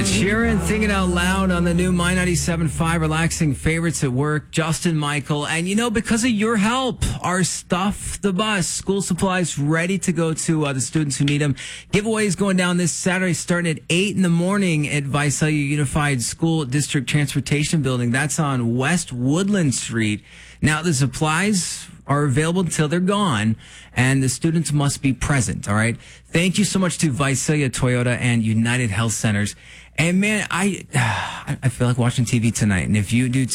Ed Sheeran, Thinking Out Loud on the new My 97.5 Relaxing Favorites at Work. Justin Michael. And, because of your help, our Stuff the Bus school supplies ready to go to the students who need them. Giveaways going down this Saturday starting at 8 in the morning at Visalia Unified School District Transportation Building. That's on West Woodland Street. Now, the supplies are available until they're gone, and the students must be present, all right? Thank you so much to Visalia Toyota and United Health Centers. And, man, I feel like watching TV tonight, and if you do